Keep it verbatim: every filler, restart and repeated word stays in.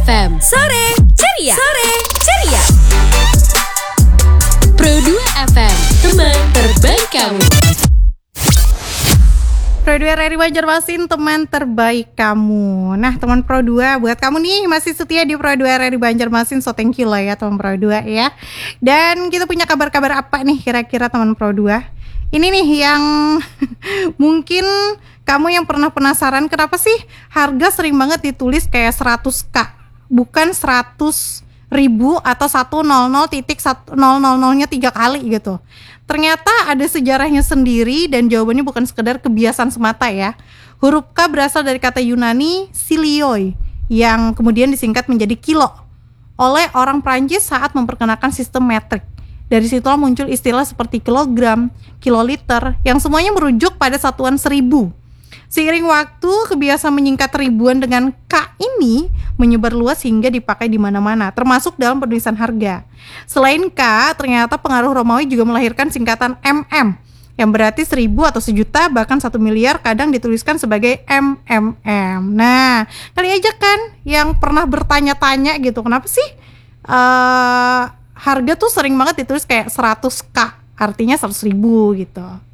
M. Sore ceria. Sore ceria. Pro dua F M, teman terbaik kamu. Pro dua R R I Banjarmasin, teman terbaik kamu. Nah, teman Pro dua, buat kamu nih masih setia di Pro dua R R I Banjarmasin, so thank you lah ya teman Pro dua ya. Dan kita punya kabar-kabar apa nih kira-kira teman Pro dua? Ini nih yang mungkin kamu yang pernah penasaran, kenapa sih harga sering banget ditulis kayak seratus ribu, bukan seratus ribu atau seratus titik nol nol nol-nya tiga kali gitu. Ternyata ada sejarahnya sendiri dan jawabannya bukan sekedar kebiasaan semata ya. Huruf K berasal dari kata Yunani silioi yang kemudian disingkat menjadi kilo oleh orang Prancis saat memperkenalkan sistem metrik. Dari situlah muncul istilah seperti kilogram, kiloliter yang semuanya merujuk pada satuan seribu. Seiring waktu, kebiasaan menyingkat ribuan dengan K ini menyebar luas hingga dipakai di mana-mana, termasuk dalam penulisan harga. Selain K, ternyata pengaruh Romawi juga melahirkan singkatan M M, yang berarti seribu atau sejuta, bahkan satu miliar, kadang dituliskan sebagai M M M. Nah, kali aja kan yang pernah bertanya-tanya gitu, kenapa sih uh, harga tuh sering banget ditulis kayak seratus K, artinya seratus ribu gitu.